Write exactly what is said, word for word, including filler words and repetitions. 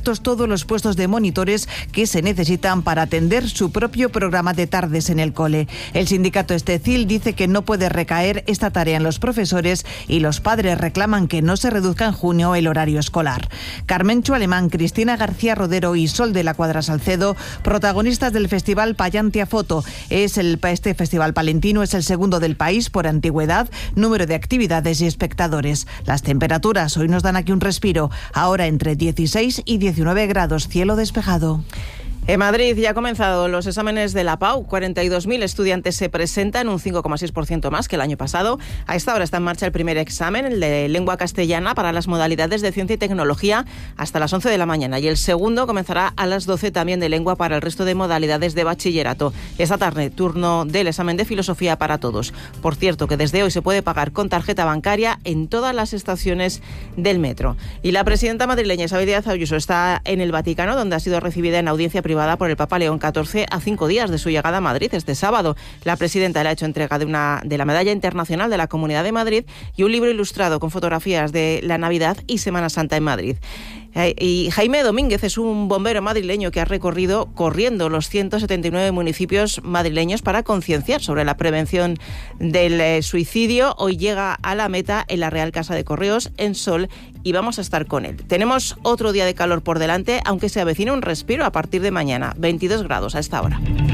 cubiertos todos los puestos de monitores que se necesitan para atender su propio programa de tardes en el cole. El sindicato Estecil dice que no puede recaer esta tarea en los profesores y los padres reclaman que no se reduzca en junio el horario escolar. Carmencho Alemán, Cristina García Rodero y Sol de la Cuadra Salcedo, protagonistas del festival Pallantia Foto. Es el, este festival palentino es el segundo del país por antigüedad, número de actividades y espectadores. Las temperaturas hoy nos dan aquí un respiro, ahora entre dieciséis y diecinueve grados, cielo despejado. En Madrid ya han comenzado los exámenes de la Pau. cuarenta y dos mil estudiantes se presentan, un cinco coma seis por ciento más que el año pasado. A esta hora está en marcha el primer examen, el de lengua castellana, para las modalidades de ciencia y tecnología hasta las once de la mañana. Y el segundo comenzará a las doce también de lengua para el resto de modalidades de bachillerato. Esta tarde, turno del examen de filosofía para todos. Por cierto, que desde hoy se puede pagar con tarjeta bancaria en todas las estaciones del metro. Y la presidenta madrileña Isabel Díaz Ayuso está en el Vaticano, donde ha sido recibida en audiencia privada por el Papa León catorce a cinco días de su llegada a Madrid este sábado. La presidenta le ha hecho entrega de, una, de la Medalla Internacional de la Comunidad de Madrid y un libro ilustrado con fotografías de la Navidad y Semana Santa en Madrid. Y Jaime Domínguez es un bombero madrileño que ha recorrido corriendo los ciento setenta y nueve municipios madrileños para concienciar sobre la prevención del eh, suicidio. Hoy llega a la meta en la Real Casa de Correos en Sol y vamos a estar con él. Tenemos otro día de calor por delante, aunque se avecina un respiro a partir de mañana, veintidós grados a esta hora.